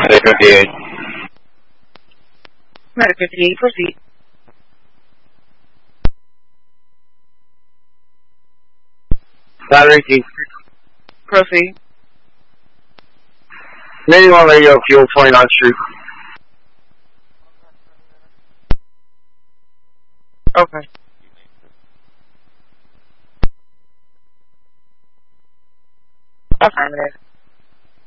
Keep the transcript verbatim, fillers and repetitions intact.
Medic fifty-eight. Medic fifty-eight, proceed. Battery key. Proceed. Manual radio, fuel twenty-ninth Street. Okay. Affirmative.